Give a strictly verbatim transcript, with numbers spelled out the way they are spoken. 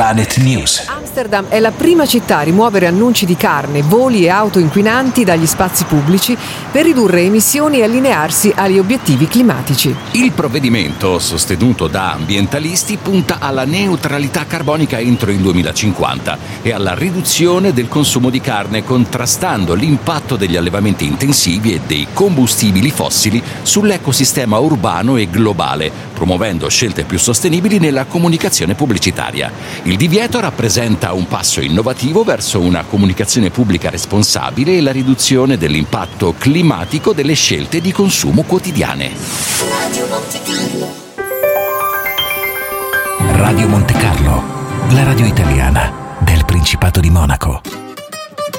Planet News. Amsterdam è la prima città a rimuovere annunci di carne, voli e auto inquinanti dagli spazi pubblici per ridurre emissioni e allinearsi agli obiettivi climatici. Il provvedimento, sostenuto da ambientalisti, punta alla neutralità carbonica entro il duemilacinquanta e alla riduzione del consumo di carne, contrastando l'impatto degli allevamenti intensivi e dei combustibili fossili sull'ecosistema urbano e globale, promuovendo scelte più sostenibili nella comunicazione pubblicitaria. Il divieto rappresenta un passo innovativo verso una comunicazione pubblica responsabile e la riduzione dell'impatto climatico delle scelte di consumo quotidiane. Radio Monte Carlo. Radio Monte Carlo, la radio italiana del Principato di Monaco.